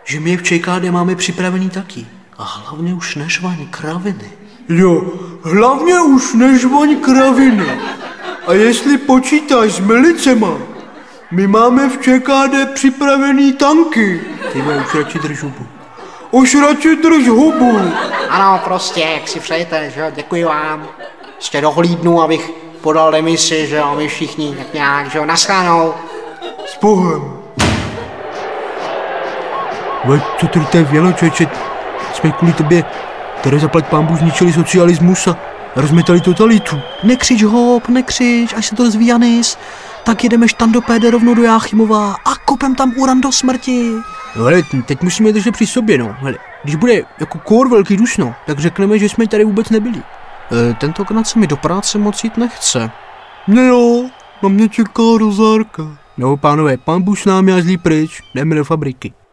že my v ČKD máme připravený taky. A hlavně už nežvaň kraviny. Jo, hlavně už nežvoň kraviny. A jestli počítáš s milicema, my máme v ČKD připravený tanky. Ty vole, už radši drž hubu. Už radši drž hubu. Ano, prostě, jak si přejete, že jo, děkuji vám. Ještě dohlídnu, abych podal demisi, že jo, my všichni, tak nějak, že jo, naschledanou. S Bohem. Veď, co tady to je vělo, člověče? Jsme kvůli tobě, které zaplať pánbů zničili socialismus a rozmetali totalitu. Nekřič hop, nekřič, až se to rozví Janis. Tak jedeme štandopéde rovnou do Jáchymova a kopem tam uran do smrti. Hele, teď musíme držet při sobě, no. Hele, když bude jako kór velký dusno, tak řekneme, že jsme tady vůbec nebyli. Tentokrát se mi do práce moc jít nechce. No jo, na mě čeká rozárka. No, pánové, pán Bůh s námi a zlý pryč, jdeme do fabriky.